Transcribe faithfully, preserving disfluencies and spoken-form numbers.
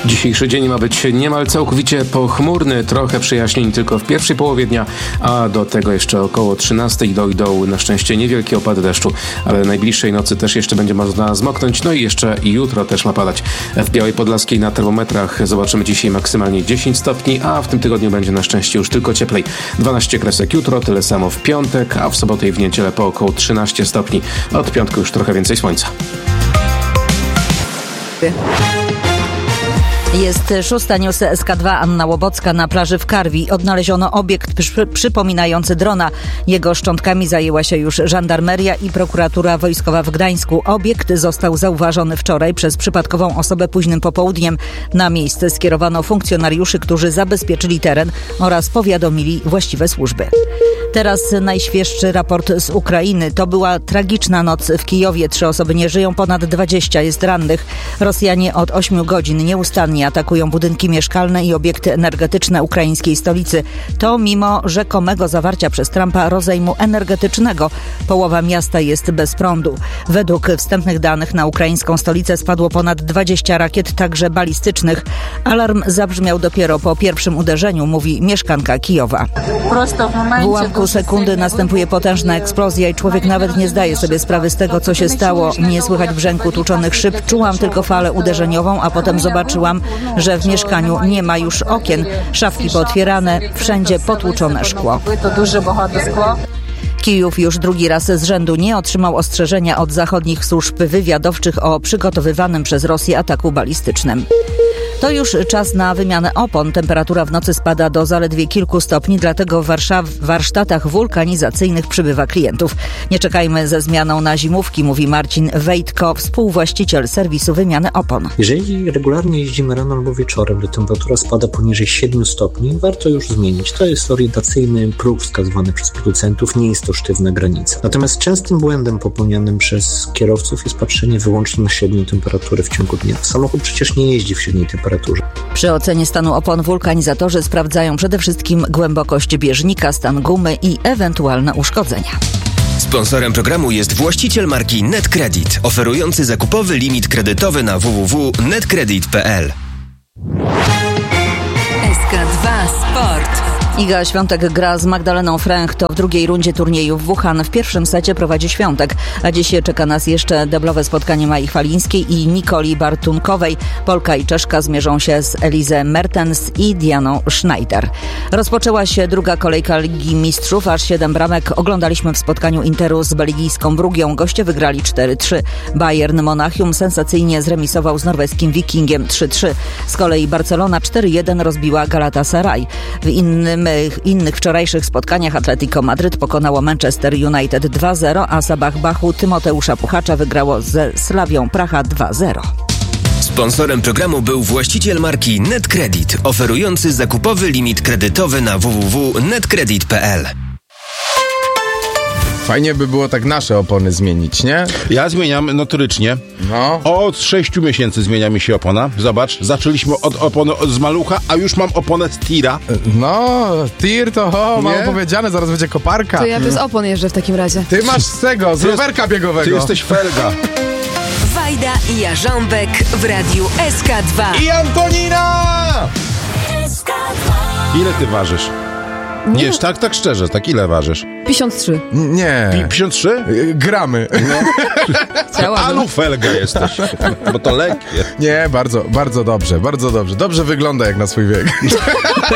Dzisiejszy dzień ma być niemal całkowicie pochmurny, trochę przejaśnień tylko w pierwszej połowie dnia, a do tego jeszcze około trzynastej dojdą na szczęście niewielkie opady deszczu, ale najbliższej nocy też jeszcze będzie można zmoknąć, no i jeszcze jutro też ma padać. W Białej Podlaskiej na termometrach zobaczymy dzisiaj maksymalnie dziesięć stopni, a w tym tygodniu będzie na szczęście już tylko cieplej. dwanaście kresek jutro, tyle samo w piątek, a w sobotę i w niedzielę po około trzynaście stopni. Od piątku już trochę więcej słońca. Jest szósta, news S K dwa, Anna Łobocka. Na plaży w Karwi odnaleziono obiekt przy, przypominający drona. Jego szczątkami zajęła się już żandarmeria i prokuratura wojskowa w Gdańsku. Obiekt został zauważony wczoraj przez przypadkową osobę późnym popołudniem. Na miejsce skierowano funkcjonariuszy, którzy zabezpieczyli teren oraz powiadomili właściwe służby. Teraz najświeższy raport z Ukrainy. To była tragiczna noc w Kijowie. Trzy osoby nie żyją, ponad dwadzieścia jest rannych. Rosjanie od ośmiu godzin nieustannie atakują budynki mieszkalne i obiekty energetyczne ukraińskiej stolicy. To mimo rzekomego zawarcia przez Trumpa rozejmu energetycznego. Połowa miasta jest bez prądu. Według wstępnych danych na ukraińską stolicę spadło ponad dwadzieścia rakiet, także balistycznych. Alarm zabrzmiał dopiero po pierwszym uderzeniu, mówi mieszkanka Kijowa. W ułamku sekundy następuje potężna eksplozja i człowiek nawet nie zdaje sobie sprawy z tego, co się stało. Nie słychać brzęku tłuczonych szyb. Czułam tylko falę uderzeniową, a potem zobaczyłam, że w mieszkaniu nie ma już okien. Szafki pootwierane, wszędzie potłuczone szkło. Kijów już drugi raz z rzędu nie otrzymał ostrzeżenia od zachodnich służb wywiadowczych o przygotowywanym przez Rosję ataku balistycznym. To już czas na wymianę opon. Temperatura w nocy spada do zaledwie kilku stopni, dlatego w Warszaw- w warsztatach wulkanizacyjnych przybywa klientów. Nie czekajmy ze zmianą na zimówki, mówi Marcin Wejtko, współwłaściciel serwisu wymiany opon. Jeżeli regularnie jeździmy rano albo wieczorem, gdy temperatura spada poniżej siedmiu stopni, warto już zmienić. To jest orientacyjny próg wskazywany przez producentów, nie jest to sztywna granica. Natomiast częstym błędem popełnianym przez kierowców jest patrzenie wyłącznie na średnią temperaturę w ciągu dnia. Samochód przecież nie jeździ w średniej temperaturze. Przy ocenie stanu opon wulkanizatorzy sprawdzają przede wszystkim głębokość bieżnika, stan gumy i ewentualne uszkodzenia. Sponsorem programu jest właściciel marki NetCredit, oferujący zakupowy limit kredytowy na w w w kropka netcredit kropka p l. S K dwa Sport. Iga Świątek gra z Magdaleną Fręch. To w drugiej rundzie turnieju w Wuhan. W pierwszym secie prowadzi Świątek, a dziś czeka nas jeszcze deblowe spotkanie Mai Chwalińskiej i Nikoli Bartunkowej. Polka i Czeszka zmierzą się z Elise Mertens i Dianą Schneider. Rozpoczęła się druga kolejka Ligi Mistrzów, aż siedem bramek oglądaliśmy w spotkaniu Interu z belgijską Brugią. Goście wygrali cztery trzy. Bayern Monachium sensacyjnie zremisował z norweskim Wikingiem trzy trzy. Z kolei Barcelona cztery jeden rozbiła Galatasaray. W innym W innych wczorajszych spotkaniach Atletico Madryt pokonało Manchester United dwa zero, a Sabah Bachu Tymoteusza Puchacza wygrało ze Slawią Praha dwa zero. Sponsorem programu był właściciel marki NetCredit, oferujący zakupowy limit kredytowy na w w w kropka netcredit kropka p l. Fajnie by było tak nasze opony zmienić, nie? Ja zmieniam notorycznie. No. Od sześciu miesięcy zmienia mi się opona. Zobacz, zaczęliśmy od opony z malucha, a już mam oponę z tira. No, tir to ho, mało Nie? powiedziane, zaraz będzie koparka. To ja bez opon jeżdżę w takim razie. Ty masz z tego, z Ty jest- rowerka biegowego. Ty jesteś felga. Wajda i Jarząbek w Radiu S K dwa. I Antonina! Ile ty ważysz? Nie, Wiesz, tak, tak szczerze, tak ile ważysz? pięćdziesiąt trzy. Nie. pięćdziesiąt trzy? Y, Gramy. Alu felga jesteś, bo to lekkie. Nie, bardzo, bardzo dobrze, bardzo dobrze. Dobrze wygląda jak na swój wiek.